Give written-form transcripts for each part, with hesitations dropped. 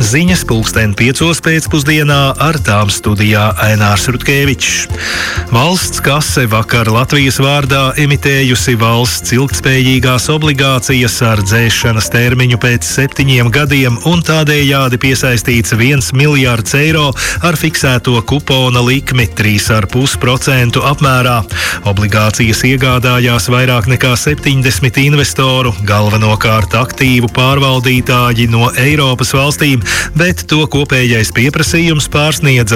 ziņas 5:00 pēcpusdienā, ar tām studijā Ainārs Rutkevičs. Valsts kase vakar Latvijas vārdā emitējusi valsts ilgtspējīgās obligācijas ar dzēšanas termiņu pēc 7 gadiem un tādējādi piesaistīts 1 miljārds eiro ar fiksēto kupona likmi 3,5% apmērā. Obligācijas iegādājās vairāk nekā 70 investoru, galvenokārt aktīvu pārvaldītāji no Eiropas valstīm, bet to kopējais pieprasījums pārsniedza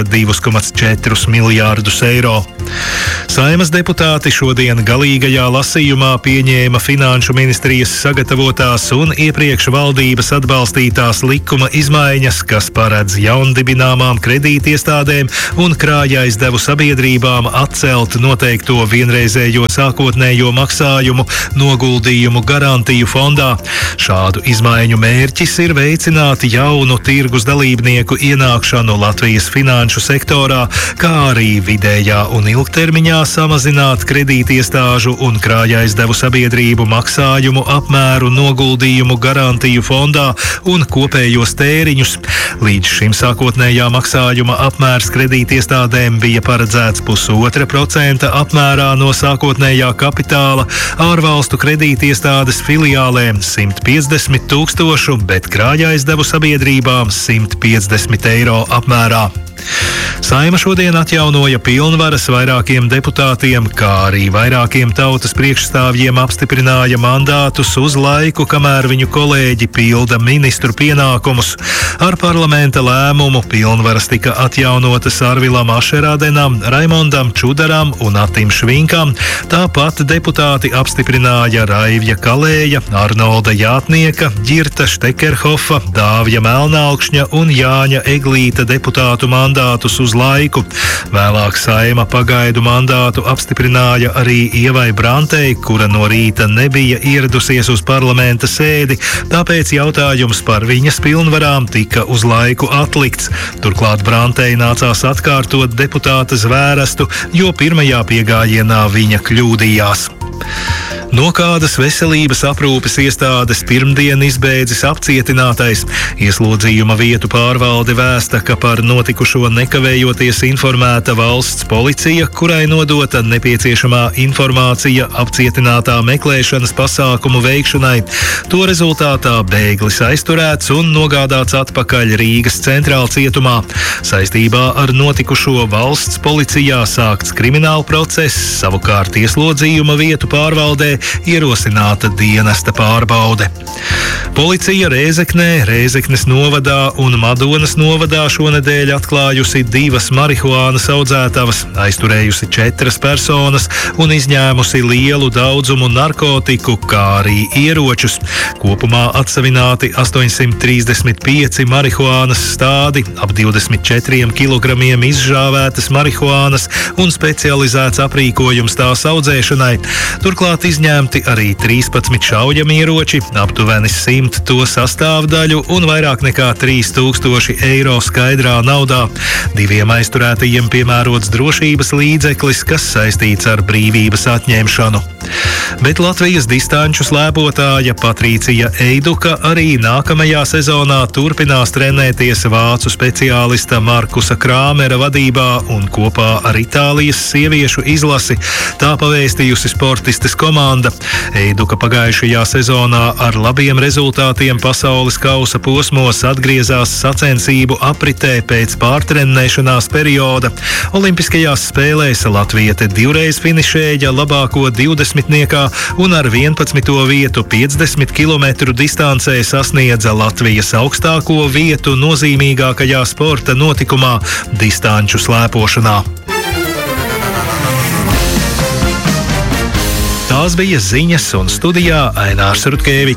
2,4 miljārdus eiro. Saeimas deputāti šodien galīgajā lasījumā pieņēma Finanšu ministrijas sagatavotās un iepriekš valdības atbalstītās likuma izmaiņas, kas paredz jaundibināmām kredītiestādēm un krājaizdevu sabiedrībām atcelt noteikto vienreizējo sākotnējo maksājumu noguldījumu garantiju fondā. Šādu izmaiņu mērķis ir veicināt jaunu tirgus dalībnieku ienākšanu Latvijas finanšu sektorā, kā arī vidējā un ilgtermiņā samazināt kredītiestāžu un krājaizdevu sabiedrību maksājumu apmēru noguldījumu garantiju fondā un kopējos tēriņus. Līdz šim sākotnējā maksājuma apmērs kredītiestādēm bija paredzēts 0,5% apmērā no sākotnējā kapitāla, ārvalstu kredītiestādes filiālēm 150 000, bet krājaizdevu sabiedrībām 150 eiro apmērā. Saeima šodien atjaunoja pilnvaras vairākiem deputātiem, kā arī vairākiem tautas priekšstāvjiem apstiprināja mandātus uz laiku, kamēr viņu kolēģi pilda ministru pienākumus. Ar parlamenta lēmumu pilnvaras tika atjaunotas Arvilam Ašerādenam, Raimondam Čudaram un Atim Švinkam. Tāpat deputāti apstiprināja Raivja Kalēja, Arnolda Jātnieka, Ģirta Štekerhofa, Dāvja Melnālkšņa un Jāņa Eglīta deputātu mandātus uz laiku. Vēlāk Saeima pagaidu mandātu apstiprināja arī Ievai Brantei, kura no rīta nebija ieradusies uz parlamenta sēdi, tāpēc jautājums par viņas pilnvarām tika uz laiku atlikts. Turklāt Brantei nācās atkārtot deputāta zvērestu, jo pirmajā piegājienā viņa kļūdījās. No kādas veselības aprūpes iestādes pirmdien izbeidzis apcietinātais. Ieslodzījuma vietu pārvalde vēsta, ka par notikušo nekavējoties informēta valsts policija, kurai nodota nepieciešamā informācija apcietinātā meklēšanas pasākumu veikšanai. To rezultātā bēglis aizturēts un nogādāts atpakaļ Rīgas centrāla cietumā. Saistībā ar notikušo valsts policijā sākts krimināla process, savukārt ieslodzījuma vietu pārvaldē ierosināta dienesta pārbaude. Policija Rēzeknē, Rēzeknes novadā un Madonas novadā šonedēļ atklājusi 2 marihuānas audzētavas, aizturējusi 4 personas un izņēmusi lielu daudzumu narkotiku, kā arī ieročus. Kopumā atsavināti 835 marihuānas stādi, ap 24 kilogramiem izžāvētas marihuānas un specializēts aprīkojums tās audzēšanai. Turklāt izņēmti arī 13 šaujamieroči, aptuveni 100 to sastāvdaļu un vairāk nekā 3000 eiro skaidrā naudā. 2 aizturētajiem piemērots drošības līdzeklis, kas saistīts ar brīvības atņemšanu. Bet Latvijas distanču slēpotāja Patricija Eiduka arī nākamajā sezonā turpinās trenēties vācu speciālista Markusa Krāmera vadībā un kopā ar Itālijas sieviešu izlasi. Tā pavēstījusi sportistes komanda. Eiduka pagājušajā sezonā ar labiem rezultātiem pasaules kausa posmos atgriezās sacensību apritē pēc pārtrenēšanās perioda. Olimpiskajās spēlēs latviete 2 reiz finišēja labāko 20-niekā un ar 11. vietu 50 km distancē sasniedza Latvijas augstāko vietu nozīmīgākajā sporta notikumā – distanču slēpošanā. Tās bija ziņas un studijā Ainārs Rutkevičs.